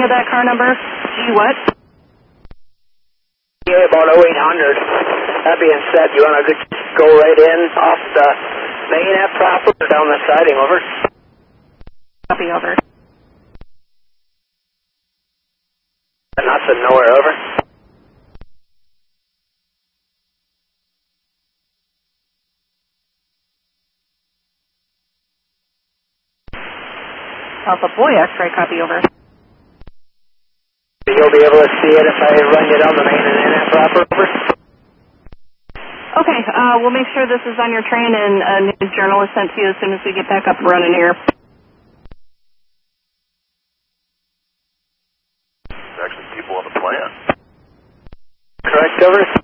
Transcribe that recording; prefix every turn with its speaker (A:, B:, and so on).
A: for that car number? G what?
B: Yeah, about 0800. That being said, you want to go right in off the main at proper or down the siding, over?
A: Copy, over.
B: Nothing, nowhere, over.
A: Alpha Boy X-ray, copy, over.
B: You'll be able to see it if I run you down the main and in at proper, over?
A: Okay, we'll make sure this is on your train and a news journal is sent to you as soon as we get back up and running here.
C: There's actually people on the plant.
B: Correct, over.